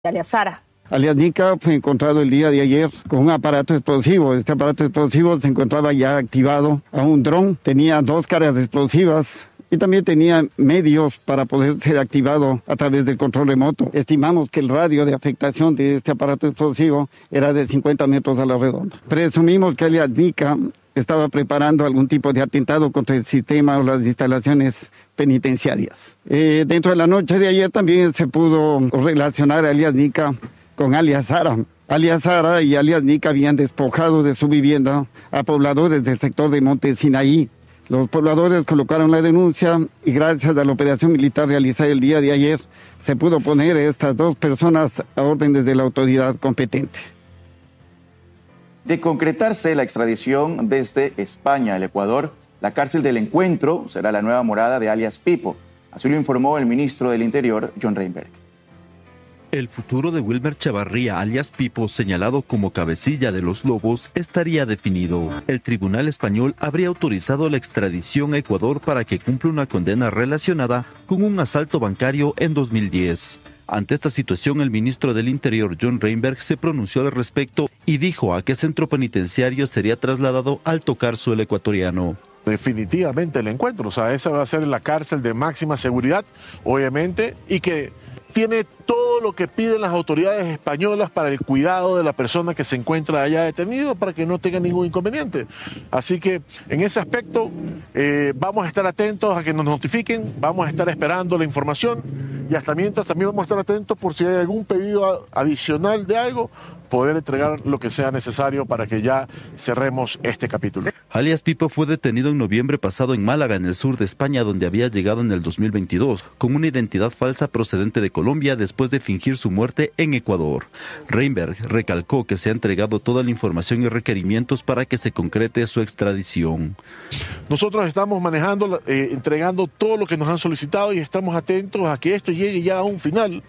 Alias Sara. Alias Nica fue encontrado el día de ayer con un aparato explosivo. Este aparato explosivo se encontraba ya activado a un dron, tenía 2 cargas explosivas y también tenía medios para poder ser activado a través del control remoto. Estimamos que el radio de afectación de este aparato explosivo era de 50 metros a la redonda. Presumimos que Alias Nica estaba preparando algún tipo de atentado contra el sistema o las instalaciones penitenciarias. Dentro de la noche de ayer también se pudo relacionar a Alias Nica con Alias Sara. Alias Sara y Alias Nica habían despojado de su vivienda a pobladores del sector de Monte Sinaí. Los pobladores colocaron la denuncia y gracias a la operación militar realizada el día de ayer se pudo poner a estas 2 personas a órdenes de la autoridad competente. De concretarse la extradición desde España al Ecuador, la cárcel del Encuentro será la nueva morada de alias Pipo. Así lo informó el ministro del Interior, John Reinberg. El futuro de Wilmer Chavarría, alias Pipo, señalado como cabecilla de los Lobos, estaría definido. El tribunal español habría autorizado la extradición a Ecuador para que cumpla una condena relacionada con un asalto bancario en 2010. Ante esta situación, el ministro del Interior, John Reinberg, se pronunció al respecto y dijo a qué centro penitenciario sería trasladado al tocar suelo ecuatoriano. Definitivamente el Encuentro, o sea, esa va a ser la cárcel de máxima seguridad, obviamente, y que tiene todo lo que piden las autoridades españolas para el cuidado de la persona que se encuentra allá detenido para que no tenga ningún inconveniente. Así que en ese aspecto vamos a estar atentos a que nos notifiquen, vamos a estar esperando la información y hasta mientras también vamos a estar atentos por si hay algún pedido adicional de algo, poder entregar lo que sea necesario para que ya cerremos este capítulo. Alias Pipo fue detenido en noviembre pasado en Málaga, en el sur de España, donde había llegado en el 2022, con una identidad falsa procedente de Colombia después de fingir su muerte en Ecuador. Reinberg recalcó que se ha entregado toda la información y requerimientos para que se concrete su extradición. Nosotros estamos manejando, entregando todo lo que nos han solicitado y estamos atentos a que esto llegue ya a un final.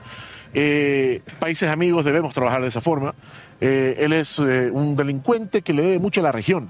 Países amigos debemos trabajar de esa forma. Él es un delincuente que le debe mucho a la región.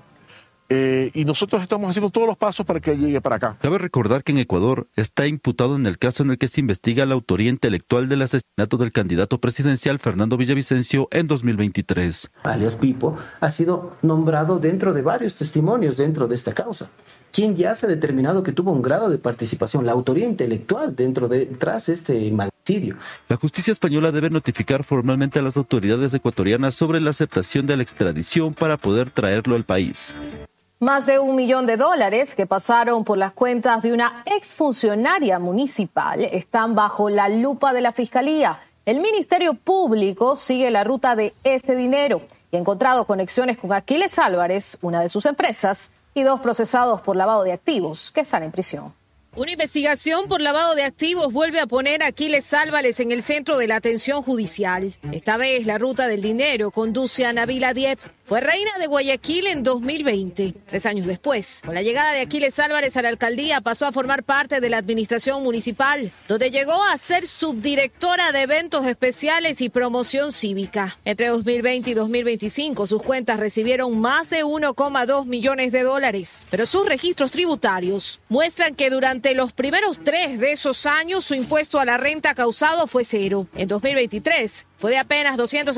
Y nosotros estamos haciendo todos los pasos para que llegue para acá. Cabe recordar que en Ecuador está imputado en el caso en el que se investiga la autoría intelectual del asesinato del candidato presidencial Fernando Villavicencio en 2023. Alias Pipo ha sido nombrado dentro de varios testimonios dentro de esta causa. ¿Quién ya se ha determinado que tuvo un grado de participación, la autoría intelectual tras este magnicidio? La justicia española debe notificar formalmente a las autoridades ecuatorianas sobre la aceptación de la extradición para poder traerlo al país. Más de $1 millón que pasaron por las cuentas de una exfuncionaria municipal están bajo la lupa de la Fiscalía. El Ministerio Público sigue la ruta de ese dinero y ha encontrado conexiones con Aquiles Álvarez, una de sus empresas, y 2 procesados por lavado de activos que están en prisión. Una investigación por lavado de activos vuelve a poner a Aquiles Álvarez en el centro de la atención judicial. Esta vez la ruta del dinero conduce a Nabila Diep. Fue reina de Guayaquil en 2020. 3 años después, con la llegada de Aquiles Álvarez a la alcaldía, pasó a formar parte de la administración municipal, donde llegó a ser subdirectora de eventos especiales y promoción cívica. Entre 2020 y 2025, sus cuentas recibieron más de $1,2 millones, pero sus registros tributarios muestran que durante los primeros 3 de esos años, su impuesto a la renta causado fue 0. En 2023, fue de apenas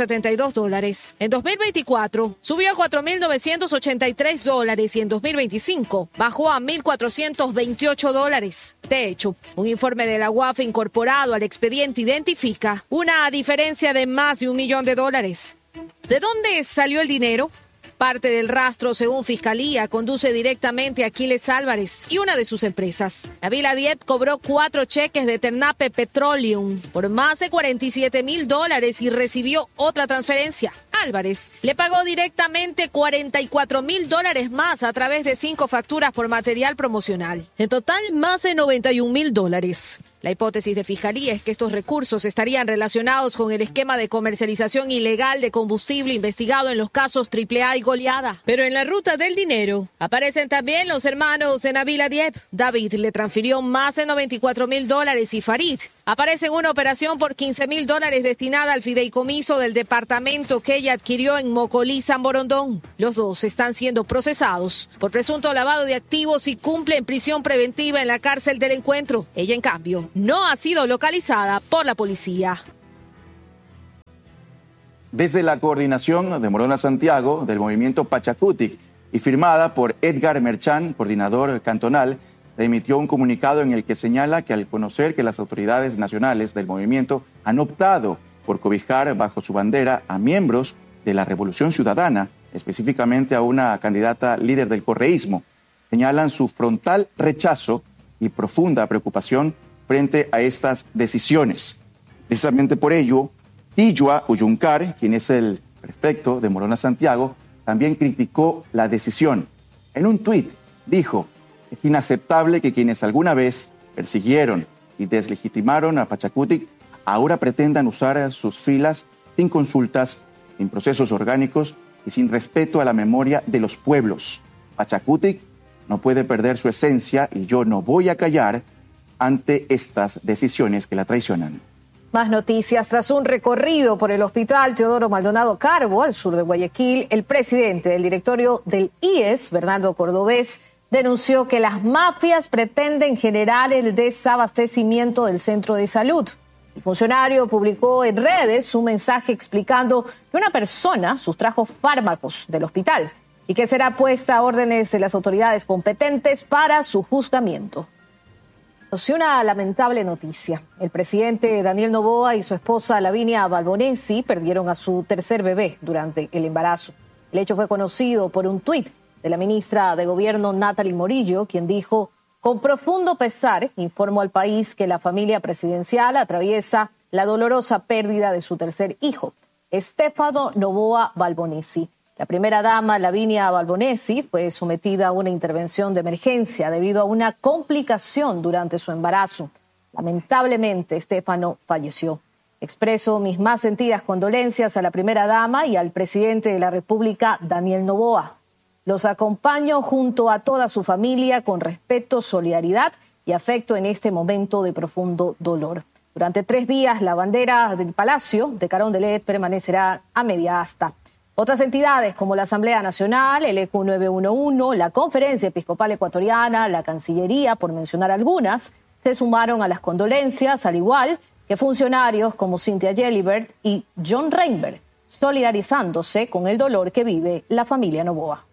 $272. En 2024, subió a $4.983 y en 2025 bajó a $1.428. De hecho, un informe de la UAF incorporado al expediente identifica una diferencia de más de $1 millón. ¿De dónde salió el dinero? Parte del rastro, según Fiscalía, conduce directamente a Aquiles Álvarez y una de sus empresas. Nabila Diep cobró 4 cheques de Ternape Petroleum por más de $47,000 y recibió otra transferencia. Álvarez le pagó directamente $44,000 más a través de 5 facturas por material promocional. En total, más de $91,000. La hipótesis de Fiscalía es que estos recursos estarían relacionados con el esquema de comercialización ilegal de combustible investigado en los casos AAA y Goleada. Pero en la ruta del dinero aparecen también los hermanos de Nabila Diep. David le transfirió más de $94,000 y Farid aparece en una operación por $15,000 destinada al fideicomiso del departamento que ella adquirió en Mocolí, San Borondón. Los 2 están siendo procesados por presunto lavado de activos y cumplen prisión preventiva en la cárcel del Encuentro. Ella, en cambio, no ha sido localizada por la policía. Desde la coordinación de Morona Santiago del movimiento Pachacutic y firmada por Edgar Merchán, coordinador cantonal, se emitió un comunicado en el que señala que al conocer que las autoridades nacionales del movimiento han optado por cobijar bajo su bandera a miembros de la Revolución Ciudadana, específicamente a una candidata líder del correísmo, señalan su frontal rechazo y profunda preocupación frente a estas decisiones. Precisamente por ello, Tillua Uyuncar, quien es el prefecto de Morona Santiago, también criticó la decisión. En un tuit dijo: es inaceptable que quienes alguna vez persiguieron y deslegitimaron a Pachacutic ahora pretendan usar sus filas sin consultas, sin procesos orgánicos y sin respeto a la memoria de los pueblos. Pachacutic no puede perder su esencia y yo no voy a callar ante estas decisiones que la traicionan. Más noticias. Tras un recorrido por el Hospital Teodoro Maldonado Carbo, al sur de Guayaquil, el presidente del directorio del IES, Bernardo Cordobés, denunció que las mafias pretenden generar el desabastecimiento del centro de salud. El funcionario publicó en redes un mensaje explicando que una persona sustrajo fármacos del hospital y que será puesta a órdenes de las autoridades competentes para su juzgamiento. Una lamentable noticia. El presidente Daniel Noboa y su esposa Lavinia Balbonesi perdieron a su tercer bebé durante el embarazo. El hecho fue conocido por un tuit de la ministra de Gobierno Natalie Morillo, quien dijo: con profundo pesar informó al país que la familia presidencial atraviesa la dolorosa pérdida de su tercer hijo, Stefano Noboa Balbonesi. La primera dama, Lavinia Balbonesi, fue sometida a una intervención de emergencia debido a una complicación durante su embarazo. Lamentablemente, Stefano falleció. Expreso mis más sentidas condolencias a la primera dama y al presidente de la República, Daniel Noboa. Los acompaño junto a toda su familia con respeto, solidaridad y afecto en este momento de profundo dolor. Durante 3 días, la bandera del Palacio de Carondelet permanecerá a media asta. Otras entidades como la Asamblea Nacional, el ECU 911, la Conferencia Episcopal Ecuatoriana, la Cancillería, por mencionar algunas, se sumaron a las condolencias, al igual que funcionarios como Cynthia Gelibert y John Reinberg, solidarizándose con el dolor que vive la familia Noboa.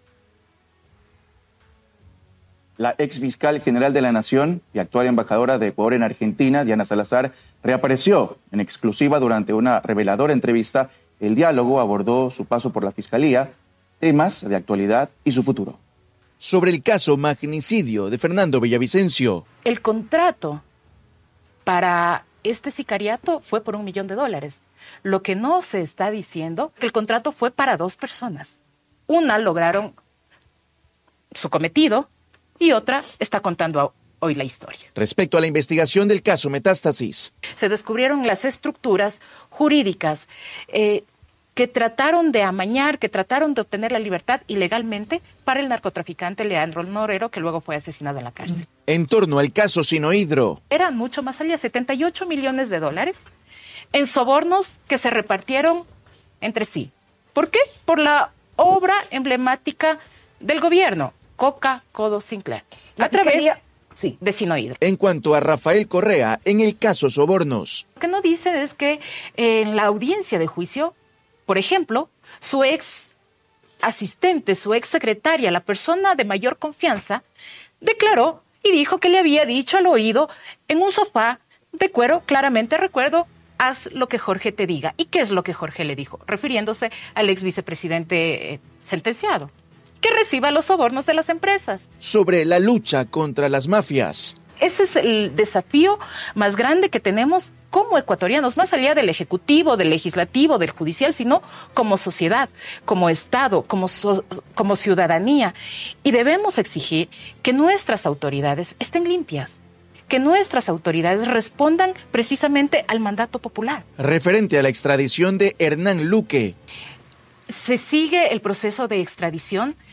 La ex fiscal general de la Nación y actual embajadora de Ecuador en Argentina, Diana Salazar, reapareció en exclusiva durante una reveladora entrevista. El diálogo abordó su paso por la Fiscalía, temas de actualidad y su futuro. Sobre el caso magnicidio de Fernando Villavicencio. El contrato para este sicariato fue por $1 millón. Lo que no se está diciendo es que el contrato fue para 2 personas. Una lograron su cometido y otra está contando hoy la historia. Respecto a la investigación del caso Metástasis. Se descubrieron las estructuras jurídicas que trataron de amañar, que trataron de obtener la libertad ilegalmente para el narcotraficante Leandro Norero, que luego fue asesinado en la cárcel. En torno al caso Sinohidro. Eran mucho más allá, $78 millones en sobornos que se repartieron entre sí. ¿Por qué? Por la obra emblemática del gobierno, Coca Codo Sinclair, a través de Sinohidro. En cuanto a Rafael Correa, en el caso sobornos. Lo que no dice es que en la audiencia de juicio, por ejemplo, su ex asistente, su ex secretaria, la persona de mayor confianza, declaró y dijo que le había dicho al oído en un sofá de cuero, claramente recuerdo, haz lo que Jorge te diga. ¿Y qué es lo que Jorge le dijo? Refiriéndose al ex vicepresidente sentenciado, que reciba los sobornos de las empresas. Sobre la lucha contra las mafias. Ese es el desafío más grande que tenemos como ecuatorianos, más allá del ejecutivo, del legislativo, del judicial, sino como sociedad, como Estado, como ciudadanía. Y debemos exigir que nuestras autoridades estén limpias, que nuestras autoridades respondan precisamente al mandato popular. Referente a la extradición de Hernán Luque. Se sigue el proceso de extradición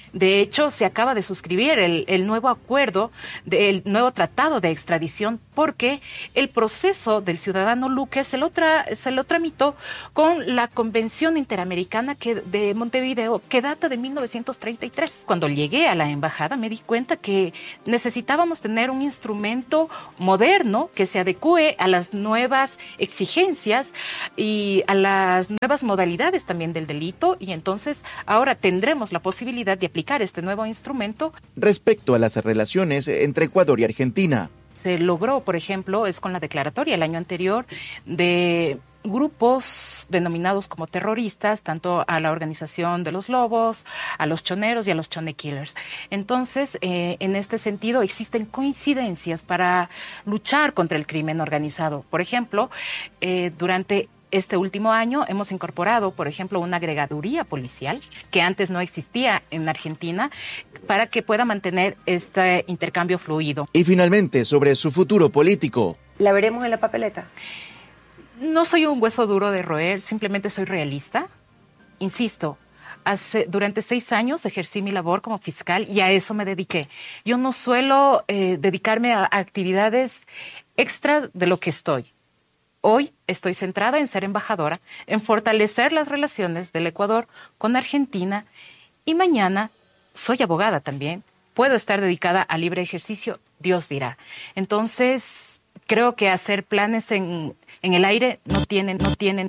De hecho, se acaba de suscribir el nuevo acuerdo, el nuevo tratado de extradición, porque el proceso del ciudadano Luque se lo tramitó con la Convención Interamericana de Montevideo, que data de 1933. Cuando llegué a la embajada me di cuenta que necesitábamos tener un instrumento moderno que se adecue a las nuevas exigencias y a las nuevas modalidades también del delito, y entonces ahora tendremos la posibilidad de aplicar este nuevo instrumento. Respecto a las relaciones entre Ecuador y Argentina, se logró, por ejemplo, es con la declaratoria el año anterior de grupos denominados como terroristas, tanto a la organización de los Lobos, a los Choneros y a los Chone Killers. Entonces, en este sentido, existen coincidencias para luchar contra el crimen organizado. Por ejemplo, durante este último año hemos incorporado, por ejemplo, una agregaduría policial que antes no existía en Argentina, para que pueda mantener este intercambio fluido. Y finalmente, sobre su futuro político. ¿La veremos en la papeleta? No soy un hueso duro de roer, simplemente soy realista. Insisto, durante 6 años ejercí mi labor como fiscal y a eso me dediqué. Yo no suelo dedicarme a actividades extras de lo que estoy. Hoy estoy centrada en ser embajadora, en fortalecer las relaciones del Ecuador con Argentina, y mañana soy abogada también. Puedo estar dedicada al libre ejercicio, Dios dirá. Entonces, creo que hacer planes en el aire no tienen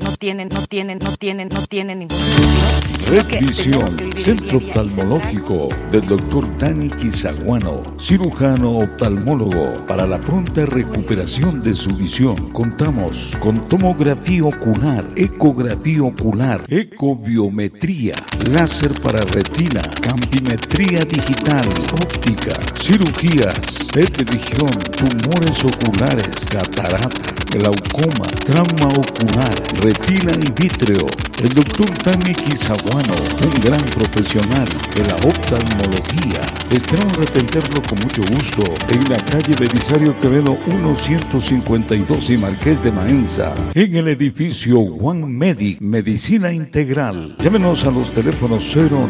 ningún sentido. Red Visión, Centro Oftalmológico del Dr. Dani Quizaguano, cirujano oftalmólogo. Para la pronta recuperación de su visión, contamos con tomografía ocular, ecografía ocular, ecobiometría, láser para retina, campimetría digital, óptica, cirugías, PET de visión, tumores oculares, catarata, glaucoma, trauma ocular, retina y vítreo. El doctor Dani Quizaguano, un gran profesional de la oftalmología. Esperamos atenderlo con mucho gusto en la calle Belisario Quevedo 152 y Marqués de Maenza, en el edificio One Medic, Medicina Integral. Llámenos a los teléfonos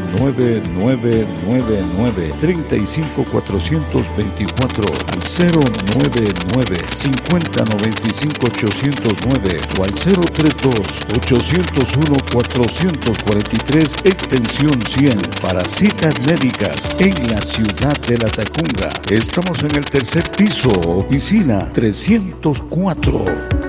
09999 35424 al 099 5095 809 o al 032 801 443 extensión 100 para citas médicas en la ciudad de La Tacunga. Estamos en el tercer piso, oficina 304.